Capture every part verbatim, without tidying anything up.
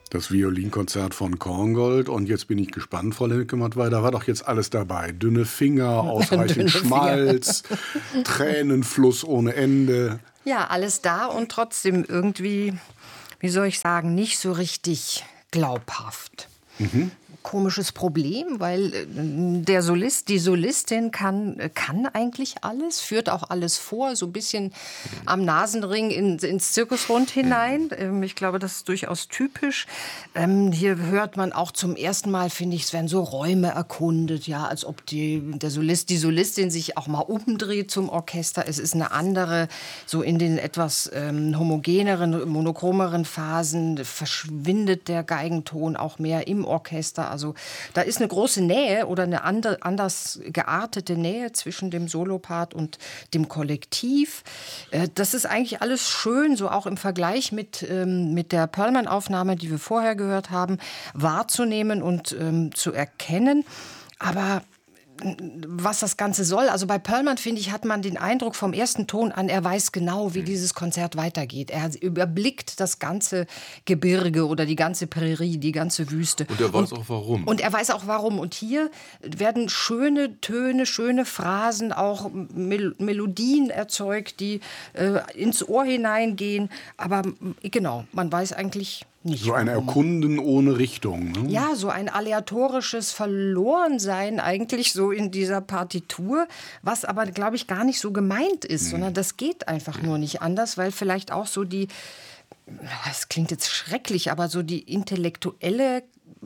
Das Violinkonzert von Korngold. Und jetzt bin ich gespannt, Frau Linneckematt, weil da war doch jetzt alles dabei. Dünne Finger, ausreichend Dünne Schmalz, Finger. Tränenfluss ohne Ende. Ja, alles da und trotzdem irgendwie, wie soll ich sagen, nicht so richtig glaubhaft. Mhm. Komisches Problem, weil der Solist, die Solistin kann, kann eigentlich alles, führt auch alles vor, so ein bisschen am Nasenring in, ins Zirkusrund hinein. Ich glaube, das ist durchaus typisch. Hier hört man auch zum ersten Mal, finde ich, es werden so Räume erkundet, ja, als ob die, der Solist, die Solistin sich auch mal umdreht zum Orchester. Es ist eine andere, so in den etwas ähm, homogeneren, monochromeren Phasen verschwindet der Geigenton auch mehr im Orchester. Also da ist eine große Nähe oder eine andere, anders geartete Nähe zwischen dem Solopart und dem Kollektiv. Das ist eigentlich alles schön, so auch im Vergleich mit, ähm, mit der Perlman-Aufnahme, die wir vorher gehört haben, wahrzunehmen und ähm, zu erkennen. Aber was das Ganze soll. Also bei Perlman, finde ich, hat man den Eindruck vom ersten Ton an, er weiß genau, wie dieses Konzert weitergeht. Er überblickt das ganze Gebirge oder die ganze Prärie, die ganze Wüste. Und er weiß und, auch warum. Und er weiß auch warum. Und hier werden schöne Töne, schöne Phrasen, auch Mel- Melodien erzeugt, die äh, ins Ohr hineingehen. Aber genau, man weiß eigentlich nicht. So ein Erkunden ohne Richtung. Ne? Ja, so ein aleatorisches Verlorensein eigentlich so in dieser Partitur, was aber, glaube ich, gar nicht so gemeint ist, mhm. sondern das geht einfach nur nicht anders, weil vielleicht auch so die, das klingt jetzt schrecklich, aber so die intellektuelle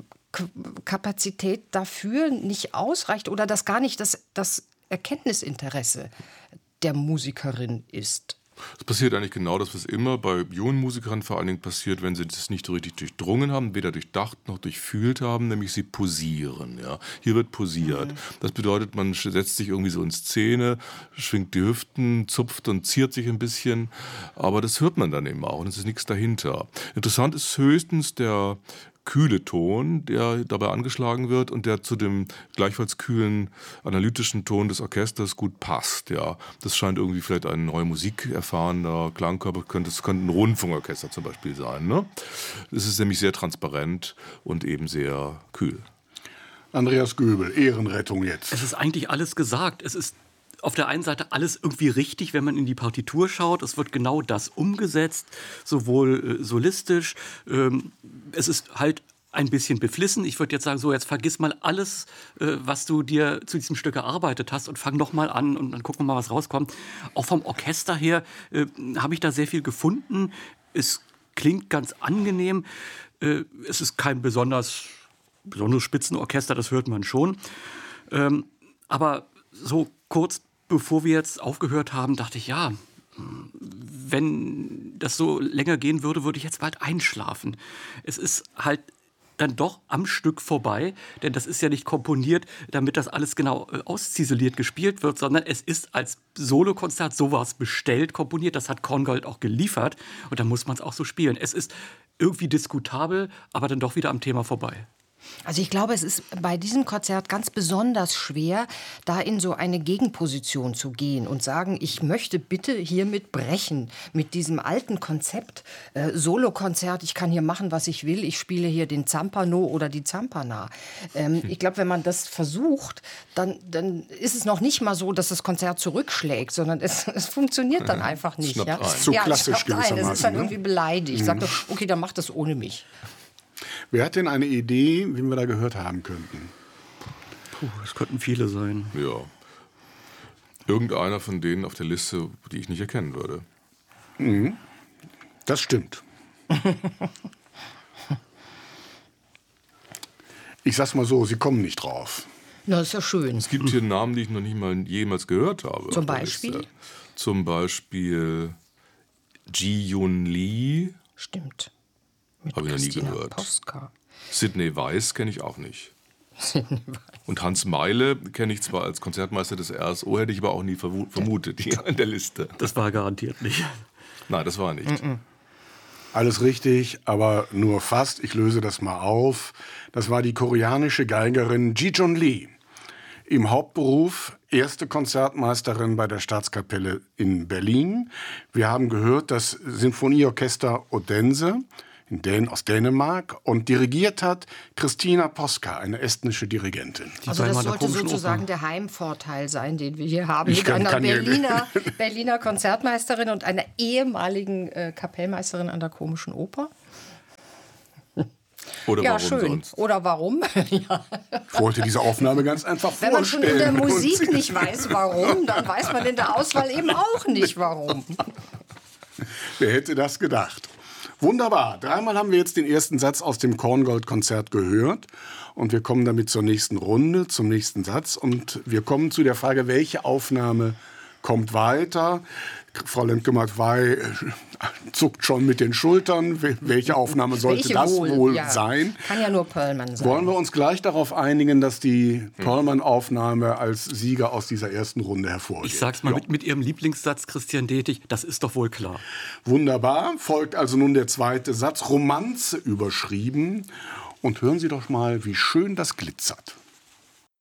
Kapazität dafür nicht ausreicht oder das gar nicht das, das Erkenntnisinteresse der Musikerin ist. Es passiert eigentlich genau das, was immer bei jungen Musikern vor allen Dingen passiert, wenn sie das nicht so richtig durchdrungen haben, weder durchdacht noch durchfühlt haben, nämlich sie posieren. Ja. Hier wird posiert. Mhm. Das bedeutet, man setzt sich irgendwie so in Szene, schwingt die Hüften, zupft und ziert sich ein bisschen, aber das hört man dann eben auch und es ist nichts dahinter. Interessant ist höchstens der kühle Ton, der dabei angeschlagen wird und der zu dem gleichfalls kühlen analytischen Ton des Orchesters gut passt. Ja, das scheint irgendwie vielleicht ein neue Musik erfahrener Klangkörper, könnte, es könnte ein Rundfunkorchester zum Beispiel sein. Ne? Es ist nämlich sehr transparent und eben sehr kühl. Andreas Göbel, Ehrenrettung jetzt. Es ist eigentlich alles gesagt. Es ist auf der einen Seite alles irgendwie richtig, wenn man in die Partitur schaut. Es wird genau das umgesetzt, sowohl äh, solistisch. Ähm, es ist halt ein bisschen beflissen. Ich würde jetzt sagen, so jetzt vergiss mal alles, äh, was du dir zu diesem Stück erarbeitet hast und fang noch mal an und dann gucken wir mal, was rauskommt. Auch vom Orchester her äh, habe ich da sehr viel gefunden. Es klingt ganz angenehm. Äh, es ist kein besonders, besonders Spitzenorchester, das hört man schon. Ähm, aber so kurz bevor wir jetzt aufgehört haben, dachte ich, ja, wenn das so länger gehen würde, würde ich jetzt bald einschlafen. Es ist halt dann doch am Stück vorbei, denn das ist ja nicht komponiert, damit das alles genau äh, ausziseliert gespielt wird, sondern es ist als Solokonzert sowas bestellt, komponiert. Das hat Korngold auch geliefert und dann muss man es auch so spielen. Es ist irgendwie diskutabel, aber dann doch wieder am Thema vorbei. Also ich glaube, es ist bei diesem Konzert ganz besonders schwer, da in so eine Gegenposition zu gehen und sagen, ich möchte bitte hiermit brechen, mit diesem alten Konzept, äh, Solokonzert, ich kann hier machen, was ich will, ich spiele hier den Zampano oder die Zampana. Ähm, hm. Ich glaube, wenn man das versucht, dann, dann ist es noch nicht mal so, dass das Konzert zurückschlägt, sondern es, es funktioniert dann einfach nicht. Ja? Das ist so ja, klassisch gewissermaßen. Es ist dann ne? irgendwie beleidigt. Ich sage, okay, dann mach das ohne mich. Wer hat denn eine Idee, wie wir da gehört haben könnten? Puh, es könnten viele sein. Ja. Irgendeiner von denen auf der Liste, die ich nicht erkennen würde. Mhm. Das stimmt. Ich sag's mal so, Sie kommen nicht drauf. Na, ist ja schön. Es gibt hier Namen, die ich noch nicht mal jemals gehört habe. Zum Beispiel? Zum Beispiel Ji-Yun Lee. Stimmt. Habe ich noch nie gehört. Postka. Sidney Weiss kenne ich auch nicht. Und Hans Meile kenne ich zwar als Konzertmeister des R S O, hätte ich aber auch nie vermutet hier in der Liste. Das war garantiert nicht. Nein, das war nicht. Mm-mm. Alles richtig, aber nur fast. Ich löse das mal auf. Das war die koreanische Geigerin Ji-Yun Lee. Im Hauptberuf erste Konzertmeisterin bei der Staatskapelle in Berlin. Wir haben gehört, das Sinfonieorchester Odense, Dän aus Dänemark, und dirigiert hat Kristina Poska, eine estnische Dirigentin. Die Also das Weimarer sollte Komischen sozusagen Oper. der Heimvorteil sein, den wir hier haben. Ich Mit kann- einer kann hier- Berliner, Berliner Konzertmeisterin und einer ehemaligen äh, Kapellmeisterin an der Komischen Oper. Oder Ja, warum schön. sonst? Oder warum? Ja. Ich wollte diese Aufnahme ganz einfach Wenn man schon in vorstellen. der Und Musik nicht weiß, warum, dann weiß man in der Auswahl eben auch nicht, warum. Wer hätte das gedacht? Wunderbar. Dreimal haben wir jetzt den ersten Satz aus dem Korngold-Konzert gehört. Und wir kommen damit zur nächsten Runde, zum nächsten Satz. Und wir kommen zu der Frage, welche Aufnahme kommt weiter? Frau Lemke-Matwei zuckt schon mit den Schultern. Welche Aufnahme sollte Welche das wohl? wohl Ja. sein? Kann ja nur Pöllmann sein. Wollen wir uns gleich darauf einigen, dass die Pöllmann-Aufnahme als Sieger aus dieser ersten Runde hervorgeht? Ich sag's mal Ja. mit, mit Ihrem Lieblingssatz, Christian Detig, das ist doch wohl klar. Wunderbar. Folgt also nun der zweite Satz, Romanze überschrieben. Und hören Sie doch mal, wie schön das glitzert.